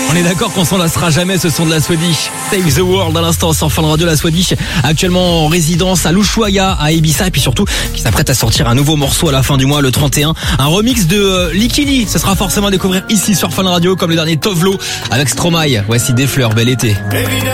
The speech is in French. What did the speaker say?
On est d'accord qu'on s'en lassera jamais, ce son de la Swedish. Save the World à l'instant sur Fun Radio. La Swedish actuellement en résidence à l'Ushuaïa à Ibiza, et puis surtout qui s'apprête à sortir un nouveau morceau à la fin du mois, le 31. Un remix de Likini. Ce sera forcément à découvrir ici sur Fun Radio, comme le dernier Tovlo avec Stromae. Voici Des fleurs, bel été.